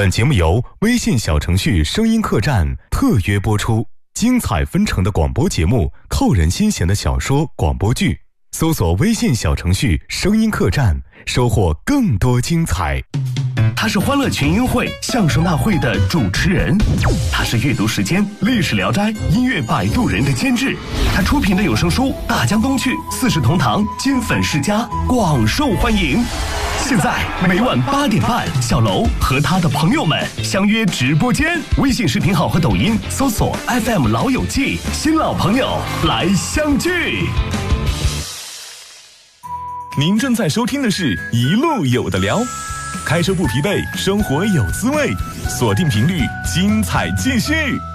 本节目由微信小程序声音客栈特约播出，精彩纷呈的广播节目，扣人心弦的小说广播剧，搜索微信小程序声音客栈，收获更多精彩。 他是欢乐群英会相声大会的主持人，他是阅读时间历史聊斋音乐摆渡人的监制，他出品的有声书《大江东去》四世同堂金粉世家广受欢迎。现在每晚8点半，小楼和他的朋友们相约直播间，微信视频号和抖音搜索 FM 老友记，新老朋友来相聚。 您正在收听的是一路有的聊，开车不疲惫，生活有滋味，锁定频率，精彩继续。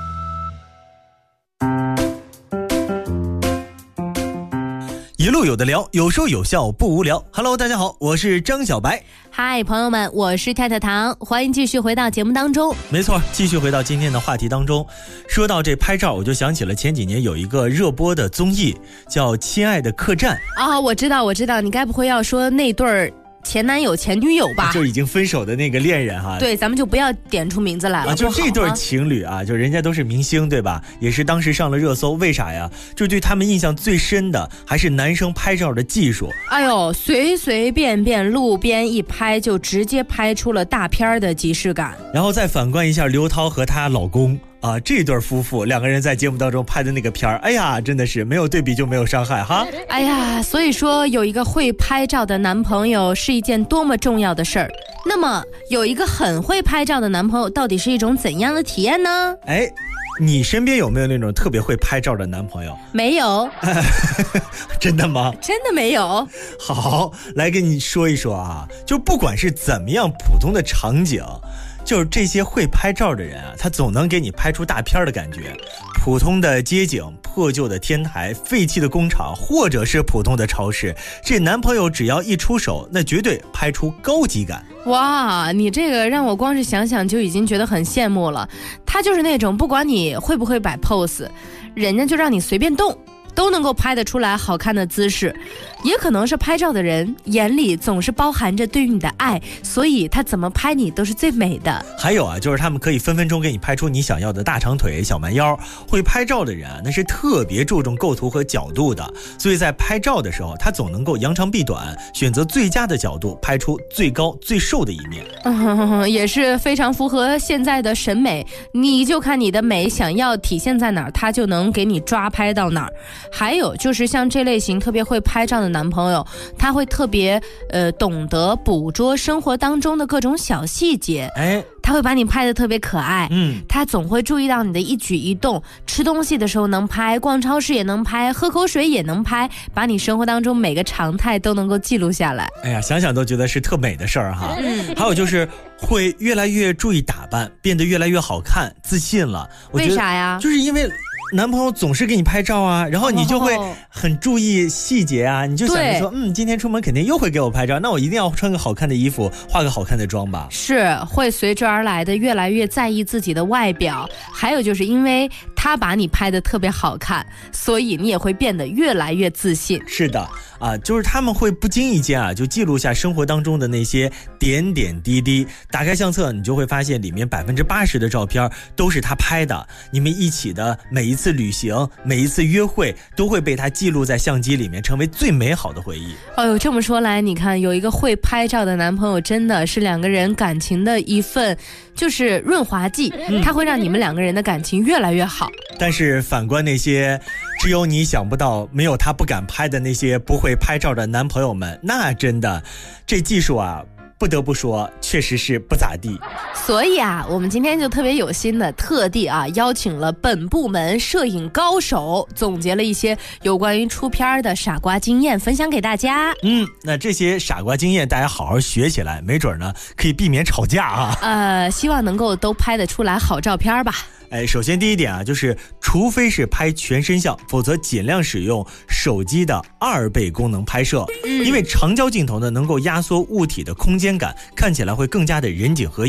一路有的聊，有说有笑不无聊。Hello， 大家好，我是张小白。 嗨，朋友们，我是跳跳糖，欢迎继续回到节目当中。 没错，继续回到今天的话题当中。说到这拍照，我就想起了前几年有一个热播的综艺，叫《亲爱的客栈》 啊、我知道，你该不会要说那对儿前男友前女友吧？ 就已经分手的那个恋人哈。 对，咱们就不要点出名字来了。 就这对情侣啊，就人家都是明星对吧？也是当时上了热搜，为啥呀？就对他们印象最深的还是男生拍照的技术。 哎呦，随随便便路边一拍就直接拍出了大片的即视感。 然后再反观一下刘涛和她老公。啊，这对夫妇两个人在节目当中拍的那个片儿，哎呀，真的是没有对比就没有伤害哈。 哎呀，所以说有一个会拍照的男朋友是一件多么重要的事儿。那么有一个很会拍照的男朋友到底是一种怎样的体验呢？ 哎，你身边有没有那种特别会拍照的男朋友？ 没有。 真的吗？ 真的没有。 好，来跟你说一说啊，就不管是怎么样普通的场景，就是这些会拍照的人啊，他总能给你拍出大片的感觉。普通的街景、破旧的天台、废弃的工厂，或者是普通的超市，这男朋友只要一出手，那绝对拍出高级感。 哇，你这个让我光是想想就已经觉得很羡慕了。他就是那种不管你会不会摆 pose， 人家就让你随便动，都能够拍得出来好看的姿势。也可能是拍照的人眼里总是包含着对于你的爱，所以他怎么拍你都是最美的。 还有啊，就是他们可以分分钟给你拍出你想要的大长腿、小蛮腰。会拍照的人啊，那是特别注重构图和角度的，所以在拍照的时候，他总能够扬长避短，选择最佳的角度，拍出最高最瘦的一面。 也是非常符合现在的审美，你就看你的美想要体现在哪儿，他就能给你抓拍到哪儿。还有就是像这类型特别会拍照的男朋友，他会特别懂得捕捉生活当中的各种小细节。他会把你拍得特别可爱，他总会注意到你的一举一动，吃东西的时候能拍，逛超市也能拍，喝口水也能拍，把你生活当中每个常态都能够记录下来。 哎呀，想想都觉得是特美的事儿哈。还有就是会越来越注意打扮，变得越来越好看，自信了。 为啥呀？ 就是因为男朋友总是给你拍照啊，然后你就会很注意细节啊，你就想着说，今天出门肯定又会给我拍照，那我一定要穿个好看的衣服，化个好看的妆吧。 是会随之而来的越来越在意自己的外表，还有就是因为他把你拍得特别好看，所以你也会变得越来越自信。 是的啊，就是他们会不经意间啊，就记录下生活当中的那些点点滴滴。打开相册，你就会发现里面80%的照片都是他拍的。你们一起的每一次旅行，每一次约会，都会被他记录在相机里面，成为最美好的回忆。 哎呦，这么说来，你看有一个会拍照的男朋友，真的是两个人感情的一份就是润滑剂，他会让你们两个人的感情越来越好。 但是反观那些只有你想不到，没有他不敢拍的那些不会拍照的男朋友们，那真的这技术啊，不得不说确实是不咋地。 所以啊，我们今天就特别有心的特地啊邀请了本部门摄影高手，总结了一些有关于出片的傻瓜经验分享给大家。 那这些傻瓜经验大家好好学起来，没准呢可以避免吵架啊。 希望能够都拍得出来好照片吧。 首先第一点啊，就是除非是拍全身像，否则尽量使用手机的2倍功能拍摄，因为长焦镜头呢能够压缩物体的空间感，看起来会更加的人景合一。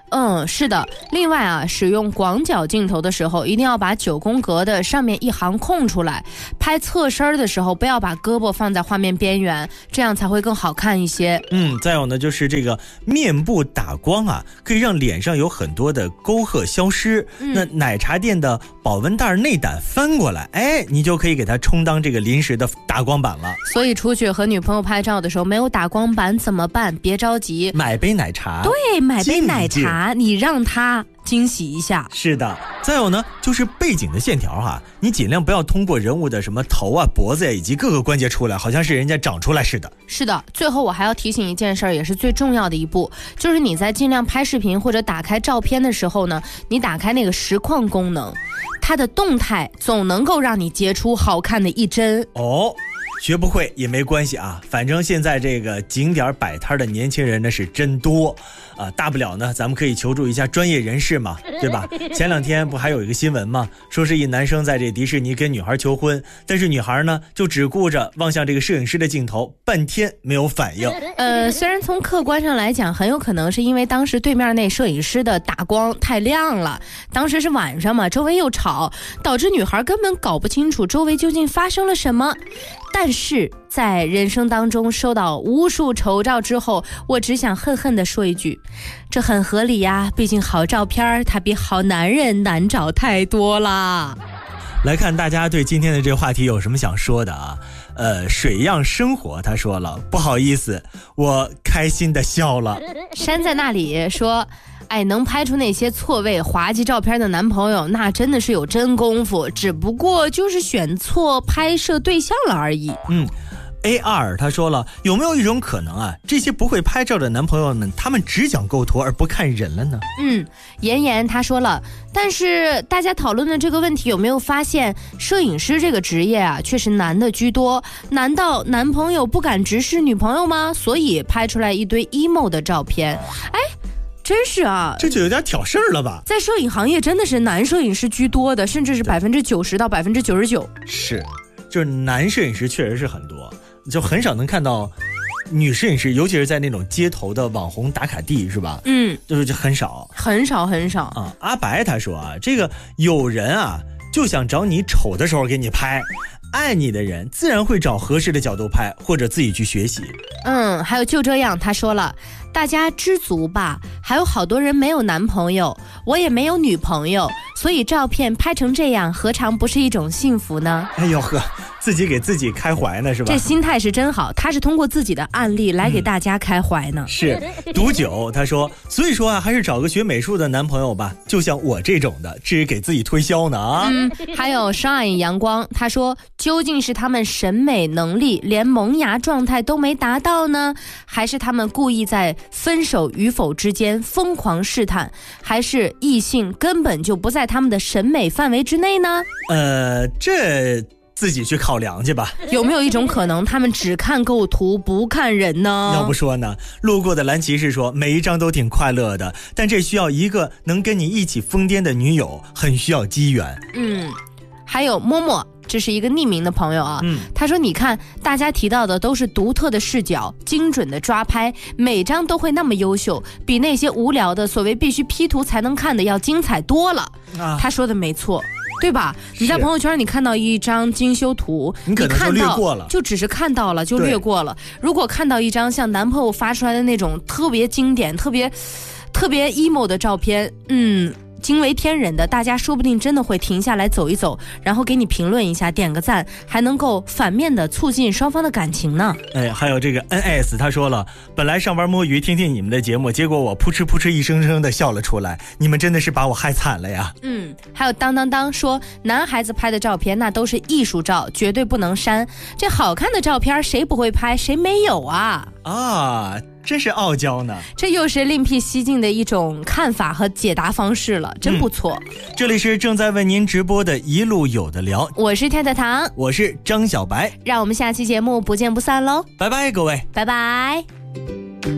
是的。另外啊，使用广角镜头的时候，一定要把9宫格的上面一行空出来。拍侧身的时候，不要把胳膊放在画面边缘，这样才会更好看一些。 再有呢，就是这个面部打光啊，可以让脸上有很多的沟壑消失。那奶茶店的保温袋内胆翻过来，你就可以给它充当这个临时的打光板了。 所以出去和女朋友拍照的时候没有打光板怎么办？别着急， 买杯奶茶。 对，买杯奶茶，你让他惊喜一下。 是的。再有呢，就是背景的线条哈，你尽量不要通过人物的什么头啊、脖子呀以及各个关节出来，好像是人家长出来似的。 是的。最后我还要提醒一件事儿，也是最重要的一步，就是你在尽量拍视频或者打开照片的时候呢，你打开那个实况功能，它的动态总能够让你截出好看的一帧。 学不会也没关系啊，反正现在这个景点摆摊的年轻人呢是真多啊，大不了呢咱们可以求助一下专业人士嘛，对吧？前2天不还有一个新闻吗？说是一男生在这迪士尼跟女孩求婚，但是女孩呢就只顾着望向这个摄影师的镜头，半天没有反应。 虽然从客观上来讲，很有可能是因为当时对面那摄影师的打光太亮了，当时是晚上嘛，周围又吵，导致女孩根本搞不清楚周围究竟发生了什么。但是在人生当中收到无数丑照之后，我只想恨恨地说一句，这很合理呀，毕竟好照片它比好男人难找太多啦。 来看大家对今天的这个话题有什么想说的啊？水样生活他说了，不好意思，我开心的笑了。 山在那里说，能拍出那些错位滑稽照片的男朋友，那真的是有真功夫，只不过就是选错拍摄对象了而已。 A2 他说了，有没有一种可能啊，这些不会拍照的男朋友们，他们只讲构图而不看人了呢？ 妍妍他说了，但是大家讨论的这个问题有没有发现，摄影师这个职业啊，确实男的居多，难道男朋友不敢直视女朋友吗？所以拍出来一堆 emo 的照片。真是啊， 这就有点挑事儿了吧？ 在摄影行业真的是男摄影师居多的，甚至是90%到99%。 是，就是男摄影师确实是很多，就很少能看到女摄影师，尤其是在那种街头的网红打卡地，是吧？就是很少啊。阿白他说啊，这个有人啊就想找你丑的时候给你拍，爱你的人自然会找合适的角度拍，或者自己去学习。 还有就这样他说了，大家知足吧，还有好多人没有男朋友，我也没有女朋友，所以照片拍成这样何尝不是一种幸福呢？ 哎呦呵，自己给自己开怀呢是吧？ 这心态是真好，他是通过自己的案例来给大家开怀呢。 是毒酒他说，所以说啊，还是找个学美术的男朋友吧，就像我这种的，至于给自己推销呢啊。 还有 Shine 阳光他说，究竟是他们审美能力连萌芽状态都没达到呢，还是他们故意在分手与否之间疯狂试探，还是异性根本就不在他们的审美范围之内呢？ 这自己去考量去吧。 有没有一种可能，他们只看构图不看人呢？ 要不说呢，路过的蓝骑士说，每一张都挺快乐的，但这需要一个能跟你一起疯癫的女友，很需要机缘。 还有默默，这是一个匿名的朋友啊，他说，你看大家提到的都是独特的视角，精准的抓拍，每张都会那么优秀，比那些无聊的所谓必须 P 图才能看的要精彩多了。他说的没错，对吧？你在朋友圈你看到一张精修图， 你可能就略过了， 就只是看到了就略过了。如果看到一张像男朋友发出来的那种特别经典特别 emo 的照片，惊为天人的，大家说不定真的会停下来走一走，然后给你评论一下，点个赞，还能够反面的促进双方的感情呢。 还有这个 NS 他说了，本来上班摸鱼听听你们的节目，结果我噗嗤噗嗤一声声的笑了出来，你们真的是把我害惨了呀。 还有当当当说，男孩子拍的照片那都是艺术照，绝对不能删，这好看的照片谁不会拍，谁没有啊？ 真是傲娇呢， 这又是另辟蹊径的一种看法和解答方式了，真不错。 这里是正在为您直播的一路有的聊， 我是太太糖， 我是张小白， 让我们下期节目不见不散喽， 拜拜各位， 拜拜。